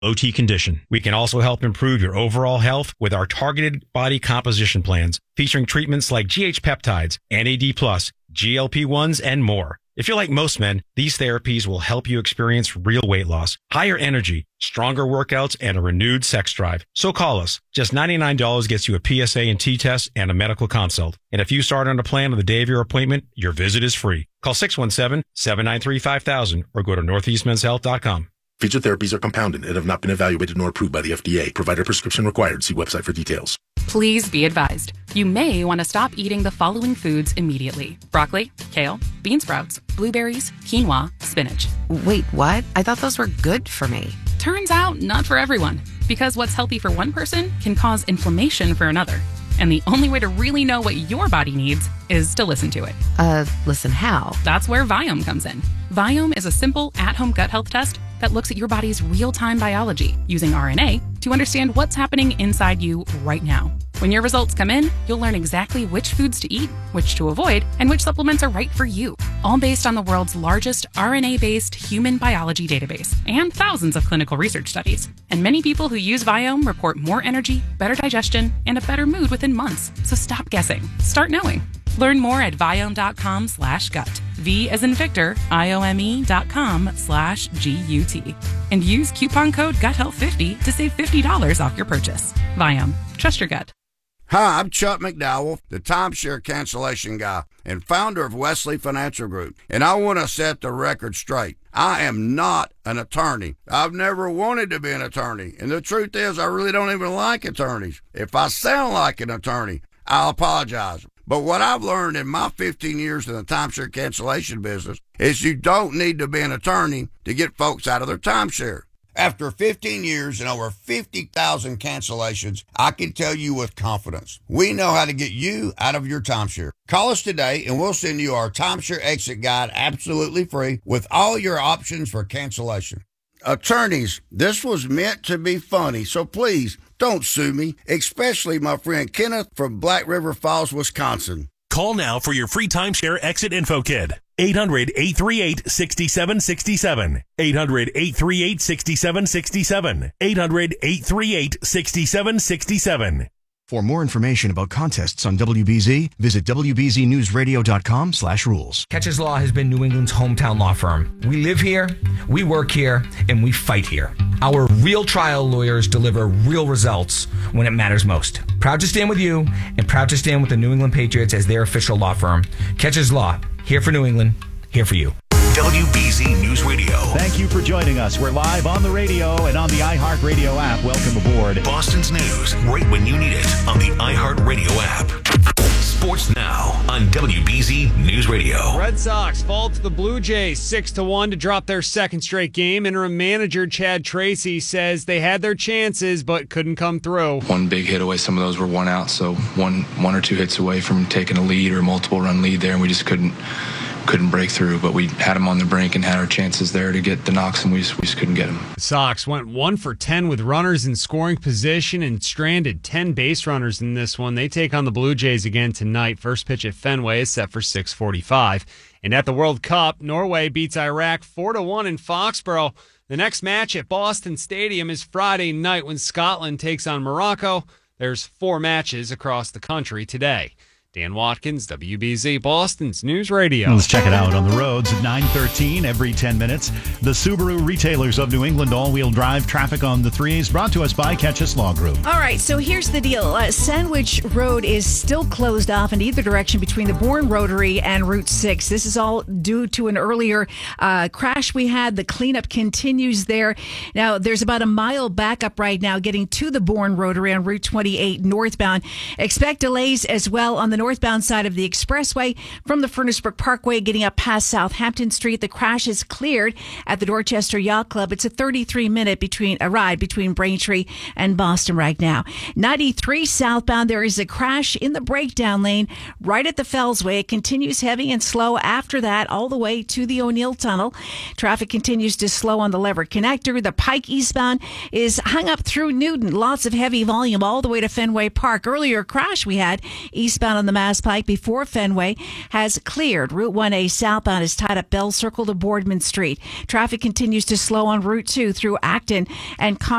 low-T condition. We can also help improve your overall health with our targeted body composition plans, featuring treatments like GH peptides, NAD+, GLP-1s, and more. If you're like most men, these therapies will help you experience real weight loss, higher energy, stronger workouts, and a renewed sex drive. So call us. Just $99 gets you a PSA and T-test and a medical consult. And if you start on a plan on the day of your appointment, your visit is free. Call 617-793-5000 or go to northeastmenshealth.com. Featured therapies are compounded and have not been evaluated nor approved by the FDA. Provider prescription required. See website for details. Please be advised. You may want to stop eating the following foods immediately. Broccoli, kale, bean sprouts, blueberries, quinoa, spinach. Wait, what? I thought those were good for me. Turns out, not for everyone. Because what's healthy for one person can cause inflammation for another. And the only way to really know what your body needs is to listen to it. Listen how? That's where Viome comes in. Viome is a simple at-home gut health test that looks at your body's real-time biology using RNA to understand what's happening inside you right now. When your results come in, you'll learn exactly which foods to eat, which to avoid, and which supplements are right for you. All based on the world's largest RNA-based human biology database and thousands of clinical research studies. And many people who use Viome report more energy, better digestion, and a better mood within months. So stop guessing. Start knowing. Learn more at Viome.com/gut. V as in Victor, IOME.com/GUT. And use coupon code GUTHEALTH50 to save $50 off your purchase. Viome. Trust your gut. Hi, I'm Chuck McDowell, the timeshare cancellation guy and founder of Wesley Financial Group. And I want to set the record straight. I am not an attorney. I've never wanted to be an attorney. And the truth is, I really don't even like attorneys. If I sound like an attorney, I'll apologize. But what I've learned in my 15 years in the timeshare cancellation business is you don't need to be an attorney to get folks out of their timeshare. After 15 years and over 50,000 cancellations, I can tell you with confidence, we know how to get you out of your timeshare. Call us today and we'll send you our timeshare exit guide absolutely free with all your options for cancellation. Attorneys, this was meant to be funny, so please don't sue me, especially my friend Kenneth from Black River Falls, Wisconsin. Call now for your free timeshare exit info kit. 800-838-6767. 800-838-6767. 800-838-6767. For more information about contests on WBZ, visit WBZNewsRadio.com/rules. Catches Law has been New England's hometown law firm. We live here, we work here, and we fight here. Our real trial lawyers deliver real results when it matters most. Proud to stand with you, and proud to stand with the New England Patriots as their official law firm. Catches Law, here for New England, here for you. WBZ News Radio. Thank you for joining us. We're live on the radio and on the iHeartRadio app. Welcome aboard. Boston's news, right when you need it, on the iHeartRadio app. Sports now on WBZ News Radio. Red Sox fall to the Blue Jays 6-1 to drop their second straight game. Interim manager Chad Tracy says they had their chances but couldn't come through. One big hit away, some of those were one out, so one or two hits away from taking a lead or multiple run lead there, and we just couldn't break through, but we had them on the brink and had our chances there to get the knocks, and we just couldn't get them. The Sox went 1 for 10 with runners in scoring position and stranded 10 base runners in this one. They take on the Blue Jays again tonight. First pitch at Fenway is set for 6:45. And at the World Cup, Norway beats Iraq 4-1 in Foxborough. The next match at Boston Stadium is Friday night when Scotland takes on Morocco. There's 4 matches across the country today. Dan Watkins, WBZ Boston's News Radio. Let's check it out on the roads at 9:13 every 10 minutes. The Subaru Retailers of New England all-wheel drive traffic on the 3s brought to us by Catches Law Group. All right, so here's the deal. Sandwich Road is still closed off in either direction between the Bourne Rotary and Route 6. This is all due to an earlier crash we had. The cleanup continues there. Now, there's about a mile backup right now getting to the Bourne Rotary on Route 28 northbound. Expect delays as well on the northbound side of the expressway from the Furnace Brook Parkway getting up past Southampton Street. The crash is cleared at the Dorchester Yacht Club. It's a 33-minute ride between Braintree and Boston right now. 93 southbound, there is a crash in the breakdown lane right at the Fellsway. It continues heavy and slow after that all the way to the O'Neill Tunnel. Traffic continues to slow on the Lever Connector. The Pike eastbound is hung up through Newton. Lots of heavy volume all the way to Fenway Park. Earlier crash we had eastbound on the the Mass Pike before Fenway has cleared. Route 1A southbound is tied up Bell Circle to Boardman Street. Traffic continues to slow on Route 2 through Acton and